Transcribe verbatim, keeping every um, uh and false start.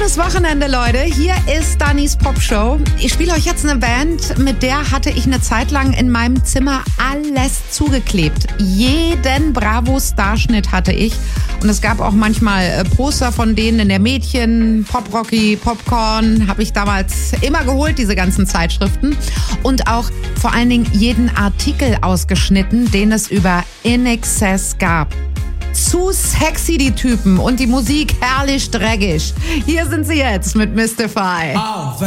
Schönes Wochenende, Leute. Hier ist Dannys Popshow. Ich spiele euch jetzt eine Band, mit der hatte ich eine Zeit lang in meinem Zimmer alles zugeklebt. Jeden Bravo-Starschnitt hatte ich. Und es gab auch manchmal Poster von denen in der Mädchen, Pop Rocky, Popcorn. Habe ich damals immer geholt, diese ganzen Zeitschriften. Und auch vor allen Dingen jeden Artikel ausgeschnitten, den es über In Excess gab. Zu sexy, die Typen, und die Musik herrlich dreckig. Hier sind sie jetzt mit Mystify. Oh,